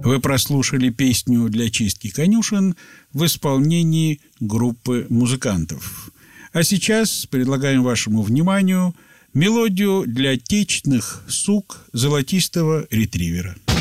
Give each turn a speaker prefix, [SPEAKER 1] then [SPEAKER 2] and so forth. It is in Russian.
[SPEAKER 1] Вы прослушали песню «Для чистки конюшен» в исполнении группы музыкантов. А сейчас предлагаем вашему вниманию мелодию для течных сук золотистого ретривера.